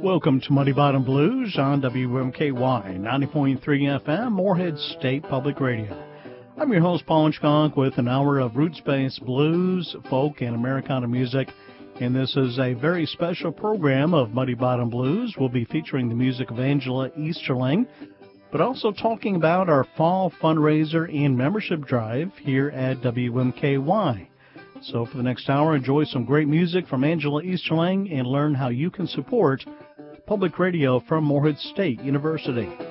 Welcome to Muddy Bottom Blues on WMKY 90.3 FM, Morehead State Public Radio. I'm your host, Paul Skunk, with an hour of roots-based blues, folk, and Americana music. And this is a very special program of Muddy Bottom Blues. We'll be featuring the music of Angela Easterling, but also talking about our fall fundraiser and membership drive here at WMKY. So for the next hour, enjoy some great music from Angela Easterling and learn how you can support public radio from Morehead State University.